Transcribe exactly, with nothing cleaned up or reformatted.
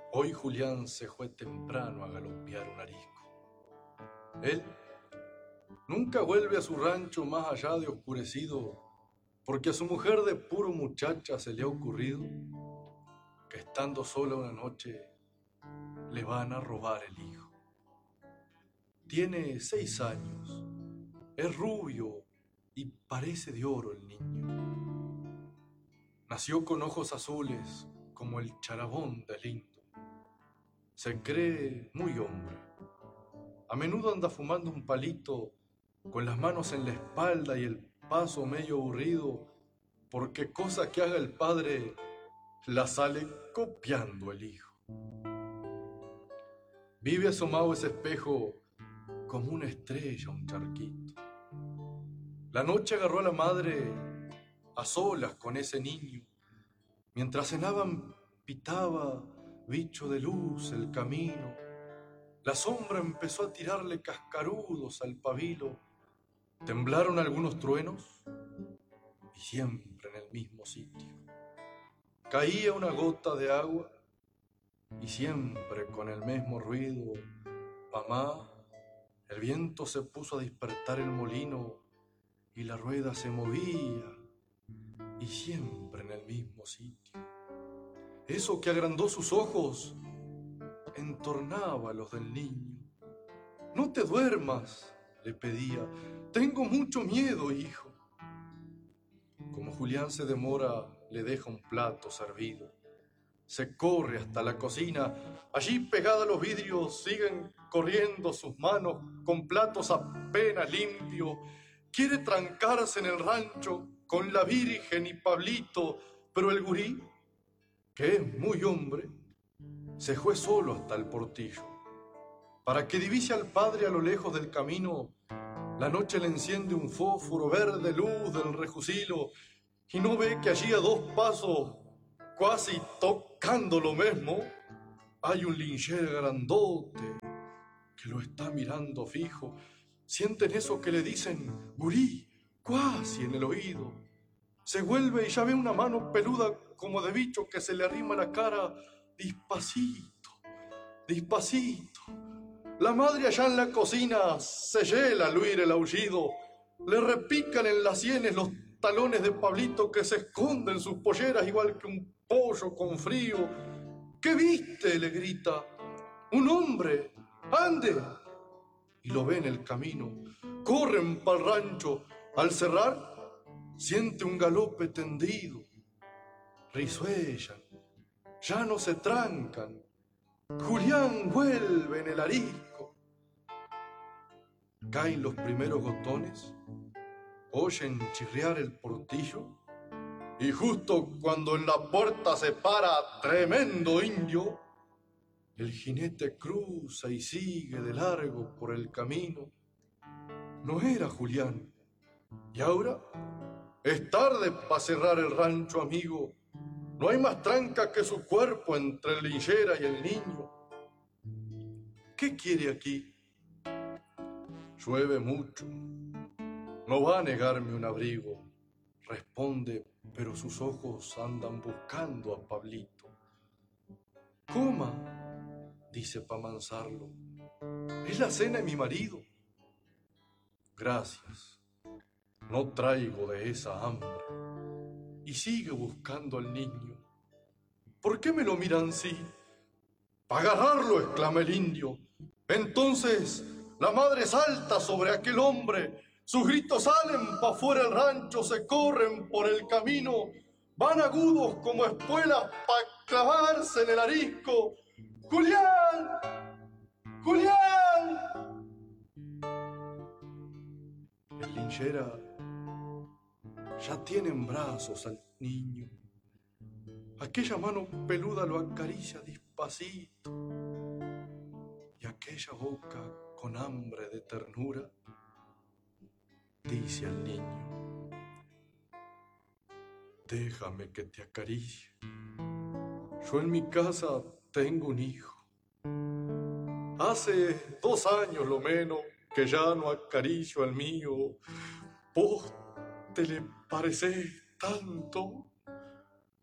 Hoy Julián se fue temprano a galopear un arisco. Él nunca vuelve a su rancho más allá de oscurecido, porque a su mujer de puro muchacha se le ha ocurrido que estando sola una noche le van a robar el hijo. Tiene seis años, es rubio y parece de oro el niño. Nació con ojos azules como el charabón de lindo. Se cree muy hombre. A menudo anda fumando un palito con las manos en la espalda y el paso medio aburrido, porque cosa que haga el padre la sale copiando el hijo. Vive asomado ese espejo como una estrella, un charquito. La noche agarró a la madre a solas con ese niño. Mientras cenaban pitaba, bicho de luz, el camino. La sombra empezó a tirarle cascarudos al pabilo. Temblaron algunos truenos y siempre en el mismo sitio. Caía una gota de agua y siempre con el mismo ruido. Mamá, el viento se puso a despertar el molino y la rueda se movía y siempre en el mismo sitio. Eso que agrandó sus ojos entornaba a los del niño. No te duermas, le pedía, tengo mucho miedo, hijo. Como Julián se demora, le deja un plato servido. Se corre hasta la cocina. Allí pegada a los vidrios siguen corriendo sus manos con platos apenas limpios. Quiere trancarse en el rancho con la Virgen y Pablito, pero el gurí, que es muy hombre, se fue solo hasta el portillo. Para que divise al padre a lo lejos del camino, la noche le enciende un fósforo verde luz del rejucilo y no ve que allí a dos pasos, casi tocando lo mismo, hay un lincher grandote que lo está mirando fijo. Sienten eso que le dicen, gurí, cuasi en el oído. Se vuelve y ya ve una mano peluda como de bicho que se le arrima la cara despacito, despacito. La madre allá en la cocina se hiela al oír el aullido. Le repican en las sienes los talones de Pablito que se esconde en sus polleras igual que un pollo con frío. ¿Qué viste?, le grita. Un hombre, ande. Y lo ve en el camino. Corren pa'l rancho. Al cerrar, siente un galope tendido. Risuellan, ya no se trancan. Julián vuelve en el arisco. Caen los primeros gotones, oyen chirriar el portillo, y justo cuando en la puerta se para tremendo indio, el jinete cruza y sigue de largo por el camino. No era Julián, y ahora es tarde para cerrar el rancho, amigo. No hay más tranca que su cuerpo entre la linchera y el niño. ¿Qué quiere aquí? Llueve mucho. No va a negarme un abrigo, responde, pero sus ojos andan buscando a Pablito. Coma, dice pa' mansarlo. Es la cena de mi marido. Gracias, no traigo de esa hambre. Y sigue buscando al niño. ¿Por qué me lo miran así? ¡Para agarrarlo!, exclama el indio. Entonces la madre salta sobre aquel hombre. Sus gritos salen pa' fuera del rancho, se corren por el camino. Van agudos como espuelas pa' clavarse en el arisco. ¡Julián! ¡Julián! El linchera ya tiene en brazos al niño. Aquella mano peluda lo acaricia despacito. Y aquella boca con hambre de ternura dice al niño: déjame que te acaricie. Yo en mi casa tengo un hijo. Hace dos años lo menos que ya no acaricio al mío. Vos te le parecés tanto.